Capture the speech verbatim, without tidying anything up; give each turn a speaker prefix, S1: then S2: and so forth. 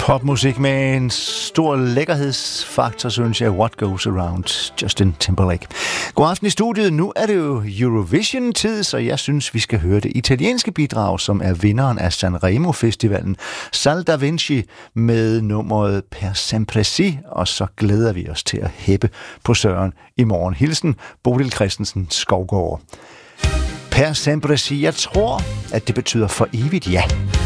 S1: Popmusik med en stor lækkerhedsfaktor, synes jeg. What Goes Around, Justin Timberlake. God aften i studiet. Nu er det jo Eurovision-tid, så jeg synes, vi skal høre det italienske bidrag, som er vinderen af Sanremo-festivalen, Sal Da Vinci, med nummeret Per Sempre Si, og så glæder vi os til at hæppe på Søren i morgen. Hilsen, Bodil Christensen Skovgaard. Per Sempre Si, jeg tror, at det betyder for evigt ja.